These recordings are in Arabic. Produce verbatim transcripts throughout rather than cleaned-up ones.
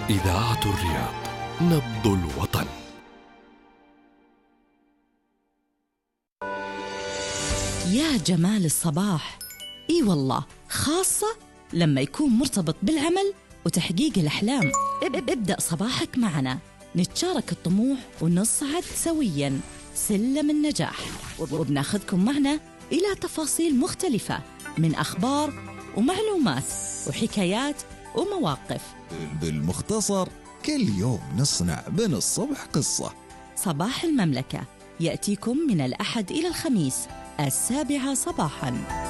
إذاعة الرياض، نبض الوطن. يا جمال الصباح، إي والله، خاصة لما يكون مرتبط بالعمل وتحقيق الأحلام. ابدأ صباحك معنا، نتشارك الطموح ونصعد سوياً سلم النجاح، وبناخذكم معنا إلى تفاصيل مختلفة من أخبار ومعلومات وحكايات ومواقف. بالمختصر كل يوم نصنع من الصبح قصة. صباح المملكة يأتيكم من الأحد إلى الخميس السابعة صباحاً.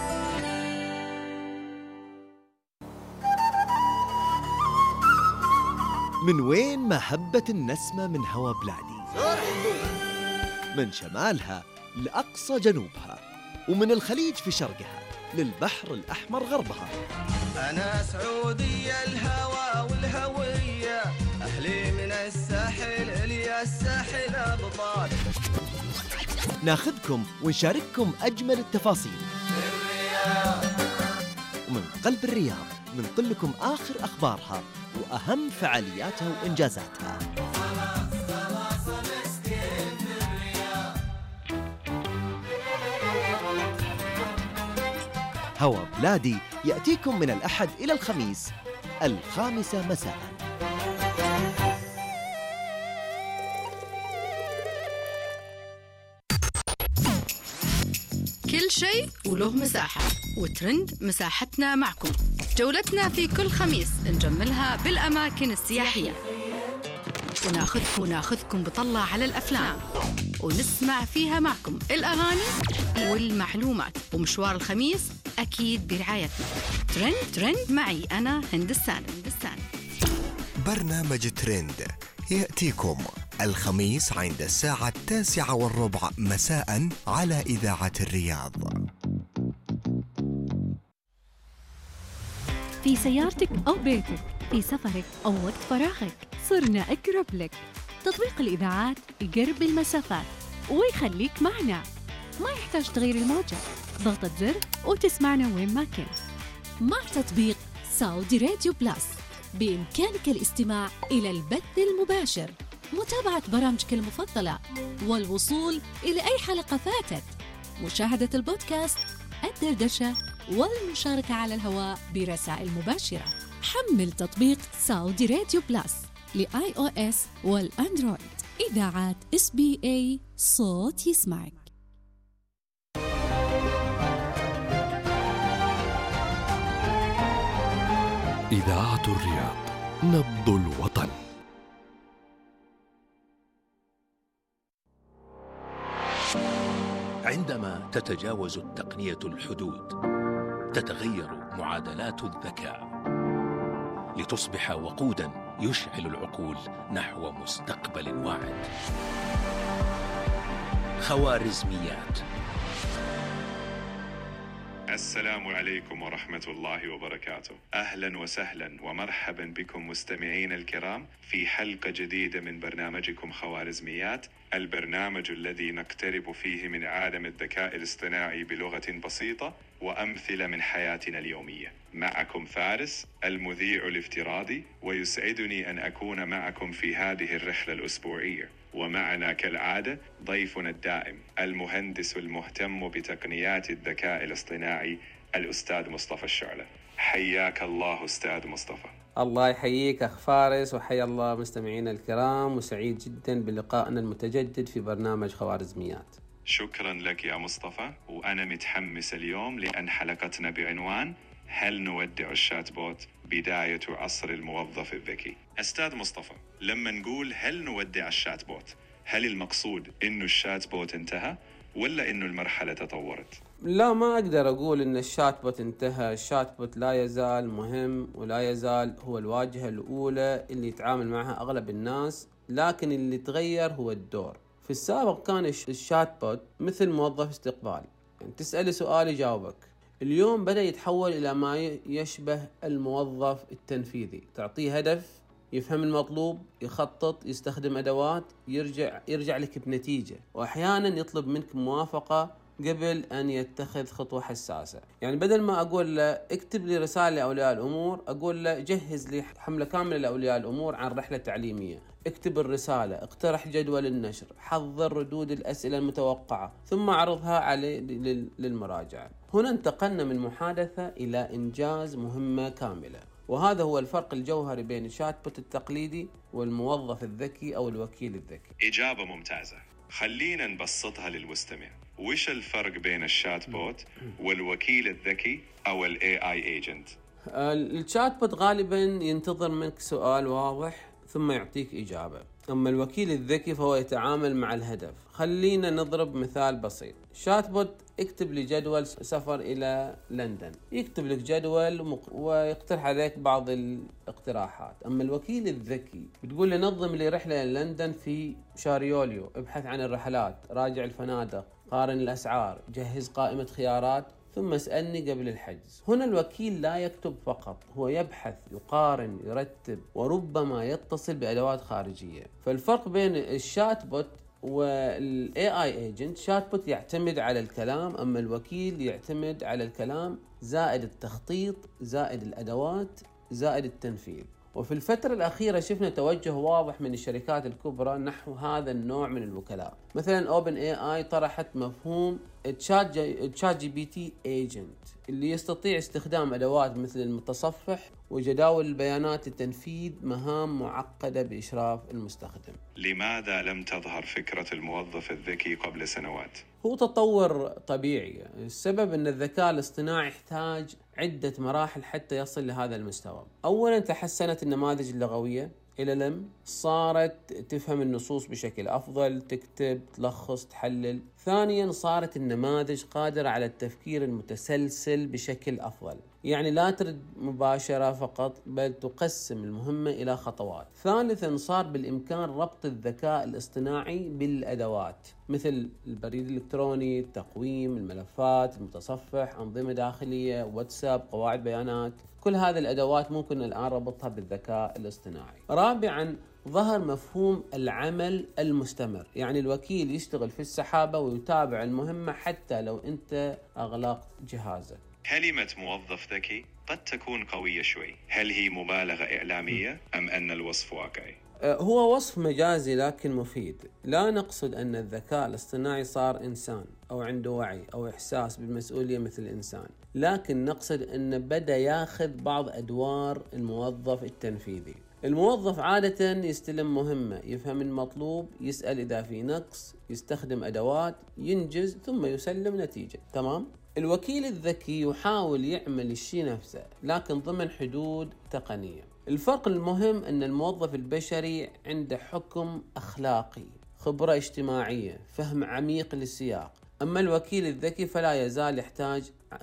من وين ما هبت النسمة من هوا بلادي، من شمالها لأقصى جنوبها، ومن الخليج في شرقها للبحر الأحمر غربها. أنا سعودية الهوى والهوية، أهلي من الساحل إلي الساحل أبطال. ناخذكم ونشارككم أجمل التفاصيل ومن قلب الرياض ننقل لكم آخر أخبارها وأهم فعالياتها وإنجازاتها. هوا بلادي يأتيكم من الأحد إلى الخميس الخامسة مساء. كل شيء وله مساحة، وترند مساحتنا معكم. جولتنا في كل خميس نجملها بالأماكن السياحية، وناخذكم وناخذكم بطلة على الأفلام، ونسمع فيها معكم الأغاني والمعلومات. ومشوار الخميس أكيد برعايتنا. ترند ترند معي أنا هند السالم. برنامج ترند يأتيكم الخميس عند الساعة التاسعة والربع مساء على إذاعة الرياض. في سيارتك أو بيتك، في سفرك أو وقت فراغك، صرنا أقرب لك. تطبيق الإذاعات يقرب المسافات ويخليك معنا، ما يحتاج تغير الموجة، ضغطة زر وتسمعنا وين ما كنت. مع تطبيق سعودي راديو بلاس بإمكانك الاستماع إلى البث المباشر، متابعة برامجك المفضلة، والوصول إلى أي حلقة فاتت، مشاهدة البودكاست، الدردشة، والمشاركة على الهواء برسائل مباشرة. حمل تطبيق سعودي راديو بلاس لآي أو إس والأندرويد. إذاعات إس بي إي، صوت يسمعك. إذاعة الرياض، نبض الوطن. عندما تتجاوز التقنية الحدود، تتغير معادلات الذكاء لتصبح وقوداً يشعل العقول نحو مستقبل واعد. خوارزميات. السلام عليكم ورحمة الله وبركاته. أهلا وسهلا ومرحبا بكم مستمعين الكرام في حلقة جديدة من برنامجكم خوارزميات، البرنامج الذي نقترب فيه من عالم الذكاء الاصطناعي بلغة بسيطة وأمثلة من حياتنا اليومية. معكم فارس المذيع الافتراضي، ويسعدني أن أكون معكم في هذه الرحلة الأسبوعية. ومعنا كالعادة ضيفنا الدائم المهندس المهتم بتقنيات الذكاء الاصطناعي الأستاذ مصطفى الشعلة. حياك الله أستاذ مصطفى. الله يحييك أخ فارس، وحيا الله مستمعينا الكرام، وسعيد جدا بلقائنا المتجدد في برنامج خوارزميات. شكرا لك يا مصطفى، وأنا متحمس اليوم لأن حلقتنا بعنوان هل نودع الشات بوت؟ بداية عصر الموظف الذكي. أستاذ مصطفى، لما نقول هل نودع الشات بوت، هل المقصود إنه الشات بوت انتهى ولا إنه المرحلة تطورت؟ لا، ما أقدر أقول إن الشات بوت انتهى. الشات بوت لا يزال مهم ولا يزال هو الواجهة الأولى اللي يتعامل معها أغلب الناس، لكن اللي تغير هو الدور. في السابق كان الشات بوت مثل موظف استقبال، يعني تسأله سؤال يجاوبك. اليوم بدأ يتحول إلى ما يشبه الموظف التنفيذي، تعطيه هدف، يفهم المطلوب، يخطط، يستخدم أدوات، يرجع يرجع لك بنتيجة، وأحيانا يطلب منك موافقة قبل أن يتخذ خطوة حساسة. يعني بدل ما أقول له اكتب لي رسالة لأولياء الأمور، أقول له جهز لي حملة كاملة لأولياء الأمور عن رحلة تعليمية، اكتب الرسالة، اقترح جدول النشر، حضر ردود الأسئلة المتوقعة، ثم عرضها عليه للمراجعة. هنا انتقلنا من محادثة إلى إنجاز مهمة كاملة، وهذا هو الفرق الجوهري بين الشات بوت التقليدي والموظف الذكي أو الوكيل الذكي. إجابة ممتازة. خلينا نبسطها للمستمع. وش الفرق بين الشات بوت والوكيل الذكي أو ال إيه آي agent؟ الشات بوت غالبا ينتظر منك سؤال واضح ثم يعطيك إجابة، أما الوكيل الذكي فهو يتعامل مع الهدف. خلينا نضرب مثال بسيط. شات بوت اكتب لي جدول سفر إلى لندن، يكتب لك جدول ويقترح عليك بعض الاقتراحات. أما الوكيل الذكي بتقول له نظم لي رحلة إلى لندن في شهر يوليو، ابحث عن الرحلات، راجع الفنادق، قارن الأسعار، جهز قائمة خيارات، ثم اسألني قبل الحجز. هنا الوكيل لا يكتب فقط، هو يبحث، يقارن، يرتب، وربما يتصل بأدوات خارجية. فالفرق بين الشات بوت وال إيه آي agent، شات بوت يعتمد على الكلام، أما الوكيل يعتمد على الكلام زائد التخطيط زائد الأدوات زائد التنفيذ. وفي الفترة الأخيرة شفنا توجه واضح من الشركات الكبرى نحو هذا النوع من الوكلاء. مثلا أوبن إيه آي طرحت مفهوم تشات جي بي تي ايجنت اللي يستطيع استخدام أدوات مثل المتصفح وجداول البيانات لتنفيذ مهام معقدة بإشراف المستخدم. لماذا لم تظهر فكرة الموظف الذكي قبل سنوات؟ هو تطور طبيعي. السبب أن الذكاء الاصطناعي يحتاج عدة مراحل حتى يصل لهذا المستوى. أولا تحسنت النماذج اللغوية إلى لم صارت تفهم النصوص بشكل أفضل، تكتب، تلخص، تحلل. ثانيا صارت النماذج قادرة على التفكير المتسلسل بشكل أفضل، يعني لا ترد مباشرة فقط بل تقسم المهمة إلى خطوات. ثالثا صار بالإمكان ربط الذكاء الاصطناعي بالأدوات مثل البريد الإلكتروني، التقويم، الملفات، المتصفح، أنظمة داخلية، واتساب، قواعد بيانات. كل هذه الأدوات ممكن الآن ربطها بالذكاء الاصطناعي. رابعا ظهر مفهوم العمل المستمر، يعني الوكيل يشتغل في السحابة ويتابع المهمة حتى لو أنت أغلقت جهازك. كلمة موظف ذكي قد تكون قوية شوي، هل هي مبالغة إعلامية أم أن الوصف واقعي؟ هو وصف مجازي لكن مفيد. لا نقصد أن الذكاء الاصطناعي صار إنسان أو عنده وعي أو إحساس بالمسؤولية مثل الإنسان، لكن نقصد أنه بدأ ياخذ بعض أدوار الموظف التنفيذي. الموظف عادة يستلم مهمة، يفهم المطلوب، يسأل إذا في نقص، يستخدم أدوات، ينجز ثم يسلم نتيجة. تمام؟ الوكيل الذكي يحاول يعمل الشيء نفسه لكن ضمن حدود تقنية. الفرق المهم أن الموظف البشري عنده حكم أخلاقي، خبرة اجتماعية، فهم عميق للسياق. أما الوكيل الذكي فلا يزال يحتاج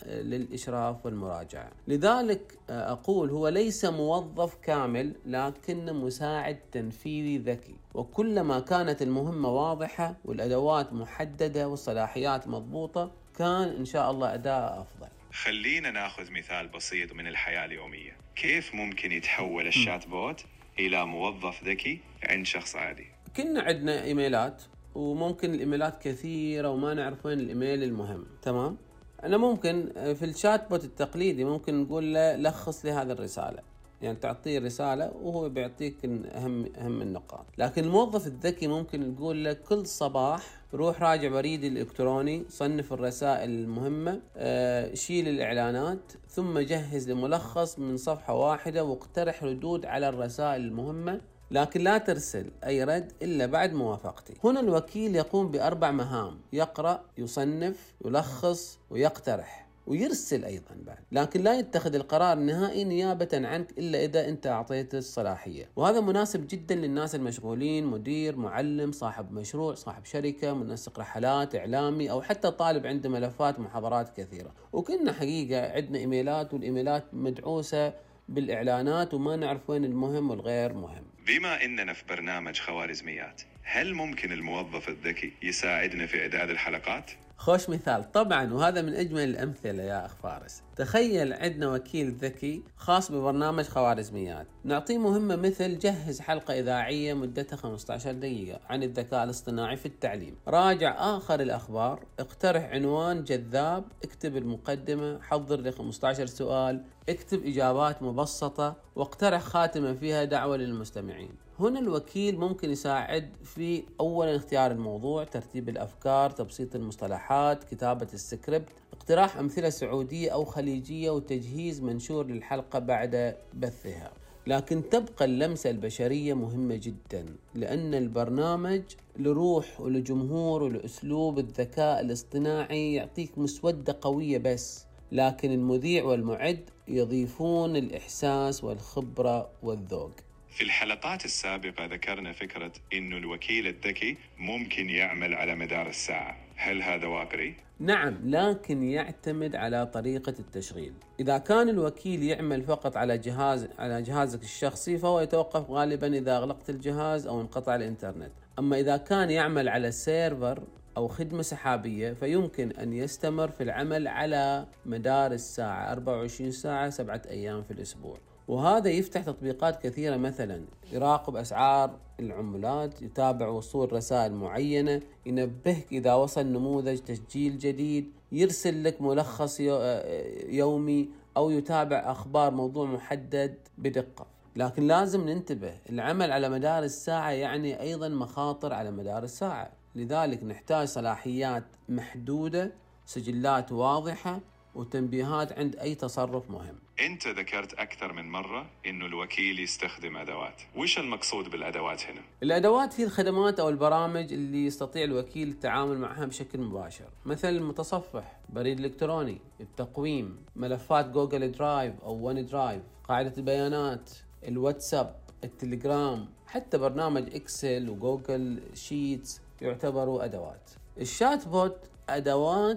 للإشراف والمراجعة. لذلك أقول هو ليس موظف كامل لكن مساعد تنفيذي ذكي، وكلما كانت المهمة واضحة والأدوات محددة والصلاحيات مضبوطة كان إن شاء الله أداء أفضل. خلينا ناخذ مثال بسيط من الحياة اليومية. كيف ممكن يتحول الشات بوت إلى موظف ذكي عند شخص عادي؟ كنا عندنا إيميلات وممكن الإيميلات كثيرة وما نعرف وين الإيميل المهم. تمام؟ أنا ممكن في الشات بوت التقليدي ممكن نقول له لخص لي هذه الرسالة، يعني تعطيه رسالة وهو بيعطيك أهم أهم النقاط. لكن الموظف الذكي ممكن نقول له كل صباح روح راجع بريدي الإلكتروني، صنف الرسائل المهمة، آه، شيل الإعلانات، ثم جهز لملخص من صفحة واحدة واقترح ردود على الرسائل المهمة، لكن لا ترسل أي رد إلا بعد موافقتي. هنا الوكيل يقوم بأربع مهام: يقرأ، يصنف، يلخص، ويقترح، ويرسل أيضا بعد، لكن لا يتخذ القرار النهائي نيابة عنك إلا إذا أنت أعطيته الصلاحية. وهذا مناسب جدا للناس المشغولين، مدير، معلم، صاحب مشروع، صاحب شركة، منسق رحلات، إعلامي، أو حتى طالب عنده ملفات محاضرات كثيرة. وكنا حقيقة عندنا إيميلات والإيميلات مدعوسة بالإعلانات وما نعرف وين المهم والغير مهم. بما إننا في برنامج خوارزميات، هل ممكن الموظف الذكي يساعدنا في إعداد الحلقات؟ خوش مثال طبعا، وهذا من أجمل الأمثلة يا أخ فارس. تخيل عندنا وكيل ذكي خاص ببرنامج خوارزميات، نعطيه مهمة مثل جهز حلقة إذاعية مدتها خمسة عشر دقيقة عن الذكاء الاصطناعي في التعليم، راجع آخر الأخبار، اقترح عنوان جذاب، اكتب المقدمة، حضر لي خمسة عشر سؤال، اكتب إجابات مبسطة، واقترح خاتمة فيها دعوة للمستمعين. هنا الوكيل ممكن يساعد في أولا اختيار الموضوع، ترتيب الأفكار، تبسيط المصطلحات، كتابة السكريبت، اقتراح أمثلة سعودية أو خليجية، وتجهيز منشور للحلقة بعد بثها. لكن تبقى اللمسة البشرية مهمة جدا، لأن البرنامج لروح ولجمهور ولأسلوب. الذكاء الاصطناعي يعطيك مسودة قوية بس، لكن المذيع والمعد يضيفون الإحساس والخبرة والذوق. في الحلقات السابقة ذكرنا فكرة إنه الوكيل الذكي ممكن يعمل على مدار الساعة، هل هذا واقعي؟ نعم، لكن يعتمد على طريقة التشغيل. إذا كان الوكيل يعمل فقط على جهاز على جهازك الشخصي فهو يتوقف غالبا إذا أغلقت الجهاز أو انقطع الإنترنت. أما إذا كان يعمل على سيرفر أو خدمة سحابية فيمكن أن يستمر في العمل على مدار الساعة أربعة وعشرين ساعة سبعة أيام في الأسبوع. وهذا يفتح تطبيقات كثيرة، مثلا يراقب أسعار العملات، يتابع وصول رسائل معينة، ينبهك إذا وصل نموذج تسجيل جديد، يرسل لك ملخص يومي، أو يتابع أخبار موضوع محدد بدقة. لكن لازم ننتبه، العمل على مدار الساعة يعني أيضا مخاطر على مدار الساعة، لذلك نحتاج صلاحيات محدودة، سجلات واضحة، وتنبيهات عند أي تصرف مهم. أنت ذكرت أكثر من مرة إنه الوكيل يستخدم أدوات، وش المقصود بالأدوات هنا؟ الأدوات هي الخدمات أو البرامج اللي يستطيع الوكيل التعامل معها بشكل مباشر، مثل المتصفح، بريد إلكتروني، التقويم، ملفات جوجل درايف أو ون درايف، قاعدة البيانات، الواتساب، التليجرام، حتى برنامج إكسل وجوجل شيتس يعتبروا أدوات. الشات بوت أدوات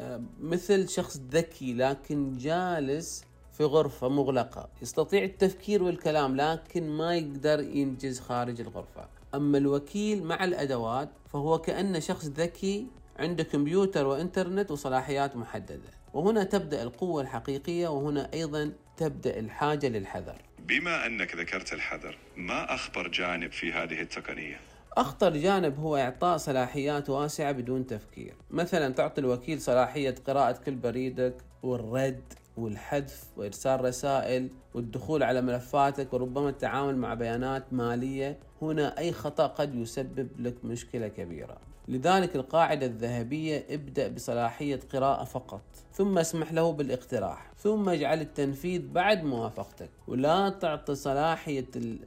مثل شخص ذكي لكن جالس في غرفة مغلقة، يستطيع التفكير والكلام لكن ما يقدر ينجز خارج الغرفة. أما الوكيل مع الأدوات فهو كأنه شخص ذكي عنده كمبيوتر وإنترنت وصلاحيات محددة، وهنا تبدأ القوة الحقيقية، وهنا أيضا تبدأ الحاجة للحذر. بما أنك ذكرت الحذر، ما أخطر جانب في هذه التقنية؟ أخطر جانب هو إعطاء صلاحيات واسعة بدون تفكير، مثلا تعطي الوكيل صلاحية قراءة كل بريدك والرد والحذف وإرسال رسائل والدخول على ملفاتك، وربما التعامل مع بيانات مالية. هنا أي خطأ قد يسبب لك مشكلة كبيرة، لذلك القاعدة الذهبية: ابدأ بصلاحية قراءة فقط، ثم اسمح له بالاقتراح، ثم اجعل التنفيذ بعد موافقتك، ولا تعطي صلاحية